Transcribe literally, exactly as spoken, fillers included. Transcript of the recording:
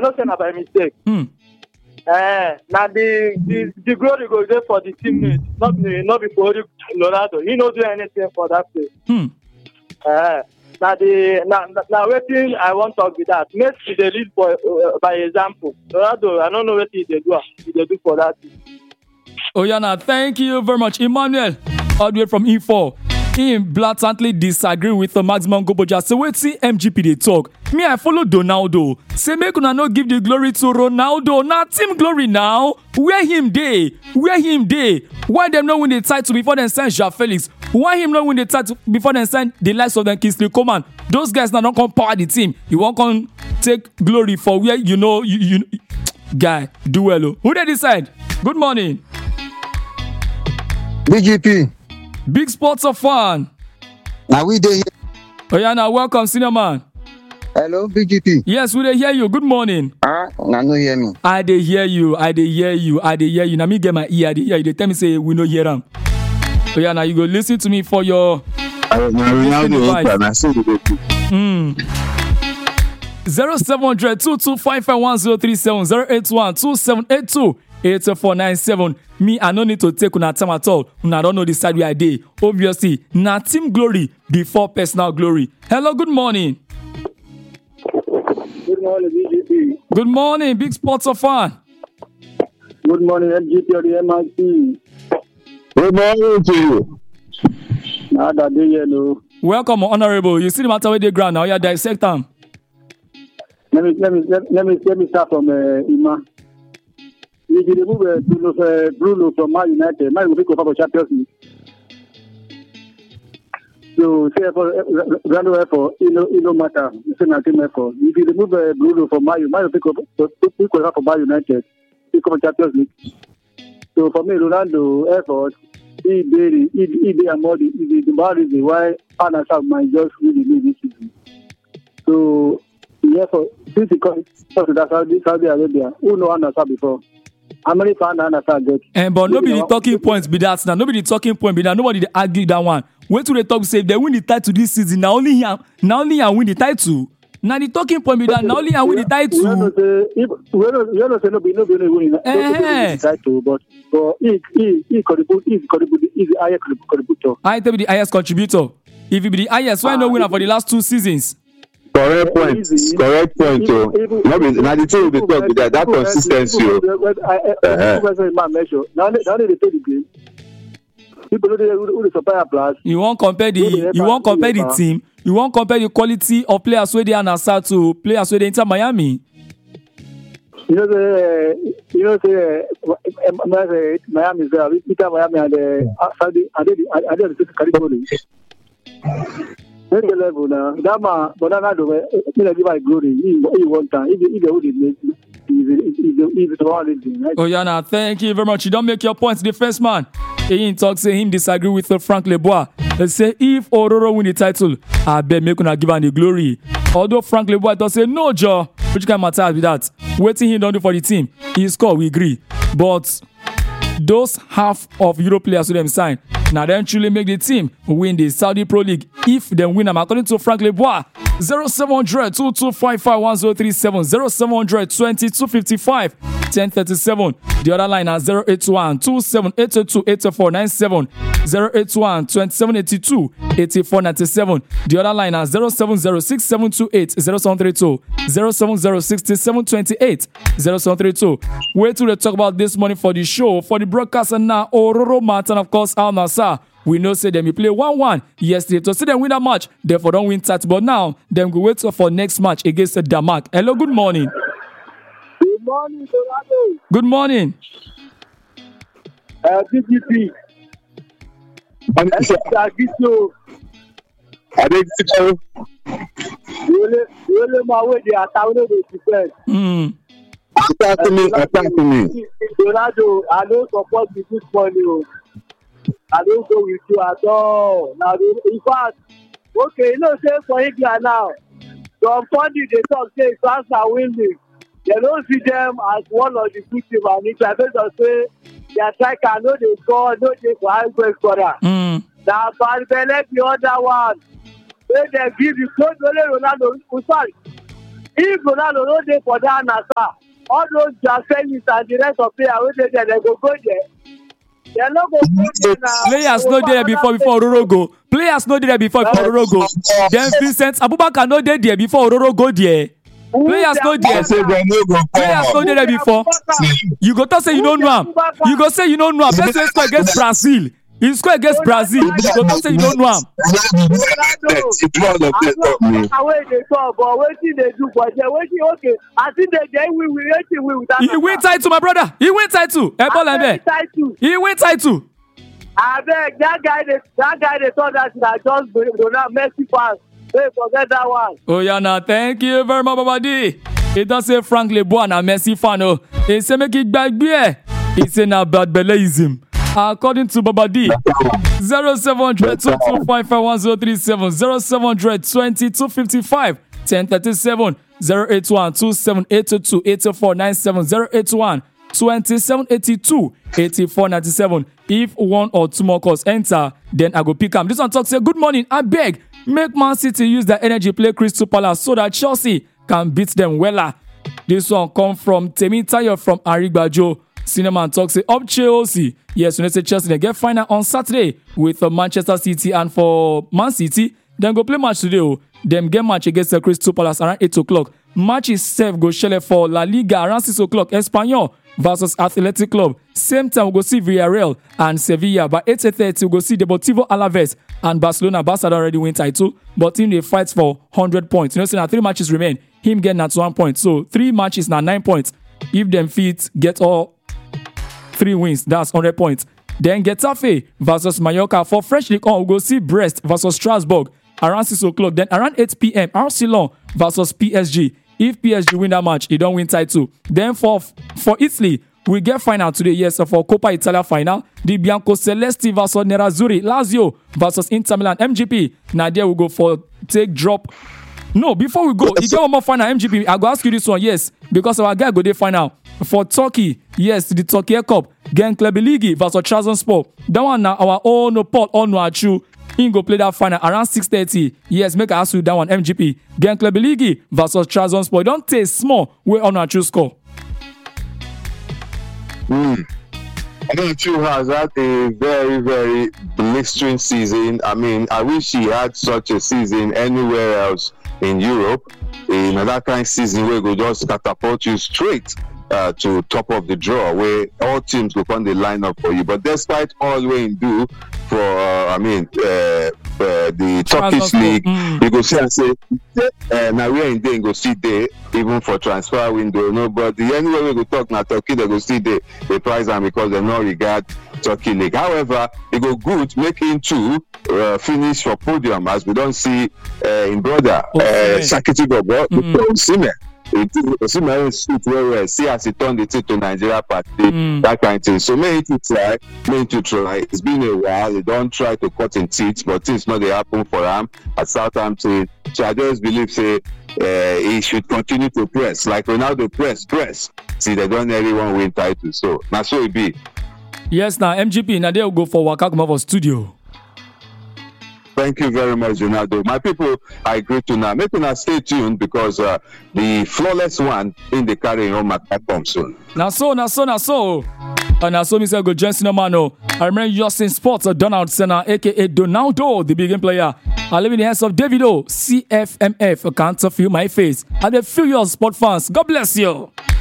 not saying by mistake. Hmm. Uh, now the, the the glory goes there for the teammates, not be not be for Ronaldo. He don't do anything for that place. Hmm. Uh, now the now now waiting. I want to talk with that. Messi they lead for uh, by example. Ronaldo, I don't know what he they do. He they do for that. Oyana, thank you very much. Emmanuel, all the way from E four. He blatantly disagree with the Maximum Goboja. So wait see M G P they talk. Me, I follow Donaldo. Say make una no give the glory to Ronaldo. Now team glory now. Where him day? Where him day? Why them not win the title before they sign João Felix? Why him not win the title before they sign the likes of them Kingsley Coman? Those guys now don't come power the team. You won't come take glory for where you know you, you guy do well. Who they decide? Good morning. B G P. Big Sports of Fun. Now we dey. Oyana, welcome, senior man. Hello, B G P. Yes, we dey hear you. Good morning. Ah, now no hear me. I dey hear you. I dey hear you. I dey hear you. Now me get my ear. I dey hear you. They tell me say we no hear them. Oyana, you go listen to me for your. Mm. Zero seven hundred two two five five one zero three seven zero eight one two seven eight two eight four nine seven. Me, I no need to take una time at all. Una don't know the side where I dey. Obviously, na team glory before personal glory. Hello, good morning. Good morning, B G P. Good morning, Big Sports of Fun. Good morning, M G P or the M I C. Good morning to you. Now that day, yellow. Welcome, honorable. You see the matter with the ground now. You dissect them. Let me let me let, let me let me start from uh, Ima. If you remove uh, Bruno, uh, Bruno from Man United, Man will pick up for Champions League. So, say for Rando effort, it no it no matter. It's a team effort. If you remove uh, Bruno from Man, Man will pick up pick up for Man United, pick up for Champions League. So for me, Ronaldo effort, he did he he did more the the the bad reason why Anasa might just win the league this season. So therefore, since he comes to that Saudi Saudi Arabia, who know Anasa before? How many fans Anasa get? And but nobody the talking points be that now. Nobody the talking point be that. Nobody they argue that one. Wait till they talk say if they win the title this season. Now only him, now only him win the title. Now the talking point be that now only him win the title. We don't say if we don't we don't say no be no be no win the title, but but he he he contribute he contribute is the highest contributor. I tell you the highest contributor. If he be the highest, why no winner for the last two seasons? Correct point. Easy. Correct point. Oh, now the two will be talk with that that consistency. Now now they play the game. People who who the supplier plus. You won't compare the you won't compare the team. You won't compare the quality of players where they are now to players where they enter Miami. You know the you know the Miami is there. Enter Miami and the Saudi and the and the Caribbean. The level now. That man, but that do it. Me give my glory. He he want time. He he the make. He's the one thing, right? Oh, Yana, thank you very much. You don't make your points. The first man, he talk say him disagree with uh, Frank Lebois. They say if Ororo win the title, I bet make una give him the glory. Although Frank Lebois does say no, Joe. Which kind of matter with that? Waiting he don't do for the team. He score, we agree. But those half of Euro players who them sign, now them truly make the team win the Saudi Pro League. If they win them, according to Frank Lebois, zero seven hundred two two five five one zero three seven, zero seven hundred twenty two fifty five ten thirty seven. The other line is zero eight one two seven eight two eight four nine seven, zero eight one twenty seven eighty two eighty four ninety seven. The other line is zero seven zero six seven two eight zero seven three two, zero seven zero six seven two eight zero seven three two. Wait till they talk about this morning for the show for the broadcast and now Ororo Martin, of course, Al Nassr. We know say them we play one one yesterday to see them win that match. Therefore don't win that. But now them go wait for next match against Denmark. Hello, good morning. Good morning, Dorado. Good morning. Uh, B G P. I think so. You my way they are town of the defense. Hmm. Attack me, attack me. Dorado, I don't support the good money. I don't go with you at all. Now, in fact, okay, you know, say for England now, some funding they talk say France are winning. They don't see them as one of the good teams, and it's like they say their striker, no they score, no they for high goal scorer. Mm. Now, but they let the other one. When they give you close, only Ronaldo. In fact, If Ronaldo no dey for that Nasa, all those Jafelis and the rest of players wey dey there, they go go there. They no go go there now. Players no dey there before before Ororo go. Players no dey there before before Ororo go. Then Vincent Abubakar no dey there before Ororo go there. Players no there. Players no dey there before. You go talk say you don't know am. You go say you don't know am. Let's say score against Brazil. You score against Brazil. You go talk say you don't know am. He win title, my brother. He win title. He win title. I beg that guy. That guy they thought that that just do not Messi fans. Hey, forget that one. Oh yeah, now thank you very much, Baba D. It does say Frank Lebois na Messi fan. Oh, he say make it back beer. He say na bad belleism. According to Baba D, zero seven hundred two two five five one zero three seven, zero seven hundred twenty two fifty five ten thirty seven, zero eight one two seven eight two two eight four nine seven, zero eight one twenty seven eighty two eighty four ninety seven. If one or two more calls enter, then I go pick them. This one talk say good morning. I beg. Make Man City use their energy play Crystal Palace so that Chelsea can beat them weller. This one come from Temitayo from Arigbajo. Cinnamon talk say up Chelsea. Yes, when they say Chelsea, they get final on Saturday with uh, Manchester City, and for Man City, then go play match today. Oh. Them get match against the Crystal Palace around eight o'clock. Match is safe go shele for La Liga around six o'clock. Espanyol versus Athletic Club. Same time we go see Villarreal and Sevilla. By eight thirty we go see Deportivo Alaves and Barcelona. Barcelona already win title, but in they fight for one hundred points. You know, so now three matches remain. Him getting at one point. So three matches now nine points. If them feet get all three wins, that's one hundred points. Then Getafe versus Mallorca. For French League on, we go see Brest versus Strasbourg around six o'clock. Then around eight p.m. Arsenal versus P S G. If P S G win that match, he don't win title. Then for for Italy, we get final today. Yes, for Coppa Italia final. The Biancocelesti versus Nerazzurri. Lazio versus Inter Milan. M G P. Now there we go for take drop. No, before we go, you get one more final M G P. I go ask you this one. Yes, because our guy go there final. For Turkey, yes, the Turkey Cup. Genk Lebiligi versus Trabzonspor. That one now our own Paul Onuachu. He go play that final around six thirty. Yes, make I ask you that one M G P. Genk Lebiligi versus Trabzonspor. Don't take small where Onuachu score. Hmm. Onuachu has had a very, very blistering season. I mean, I wish he had such a season anywhere else in Europe. In that kind of season where we just catapult you straight uh, to top of the draw, where all teams go on the lineup for you. But despite all we do for, uh, I mean, uh, uh, the Turkish league, mm. you go see and say, uh, now we're in there, go see there, even for transfer window. Nobody, anyway, we go talk now, Turkey, they go see the, the prize and because they no regard Turkey league. However, it go good making two uh, finish for podium as we don't see uh, in brother uh, Sakiti Bobo, Osimhen. Osimhen suit where we see as he turned it to Nigeria party, mm. that kind of thing. So may to try, may to try. It's been a while. They don't try to cut in teeth, but things not they happen for him at Southampton. So I just believe say uh, he should continue to press like Ronaldo press, press. See, they don't everyone win title. So now so it be. Yes, now M G P, now they'll go for Wakakuma for studio. Thank you very much, Ronaldo. My people, I agree to now. Make una stay tuned because uh, the flawless one in the carrying home at come soon. Now so, now so, now so. And now so, Mister Go Jensen Omano. I remember Justin Sports, Donald Senna, aka Donaldo, the big player. I live in the hands of Davido, C F M F. I can't feel my face. And they feel your sport fans. God bless you.